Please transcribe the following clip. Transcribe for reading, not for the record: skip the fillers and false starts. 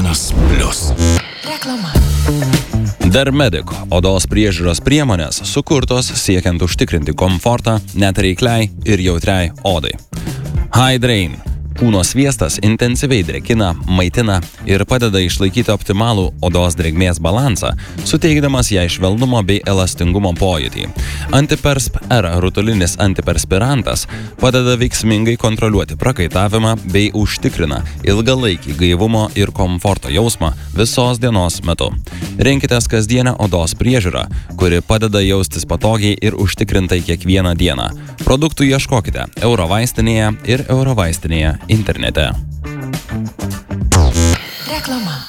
Euronas Plus. Reklama. Dermedic odos priežiūros priemonės sukurtos siekiant užtikrinti komfortą net reikliai ir jautriai odai. Hydrain. Kūno sviestas intensyviai drėkina, maitina ir padeda išlaikyti optimalų odos drėgmės balansą, suteikdamas jai švelnumo bei elastingumo pojūtį. Antipersp R rutulinis antiperspirantas padeda veiksmingai kontroliuoti prakaitavimą bei užtikrina ilgalaikį gaivumo ir komforto jausmą visos dienos metu. Rinkitės kasdienę odos priežiūrą, kuri padeda jaustis patogiai ir užtikrintai kiekvieną dieną. Produktų ieškokite Eurovaistinėje ir Eurovaistinėje internete. Reklama.